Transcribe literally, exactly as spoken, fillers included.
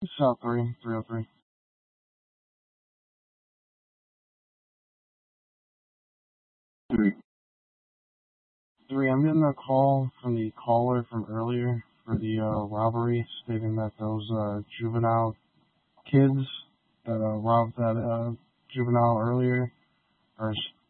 South three, three oh three. Three. Three, I'm getting a call from the caller from earlier for the uh, robbery, stating that those uh, juvenile kids that uh, robbed that uh, juvenile earlier are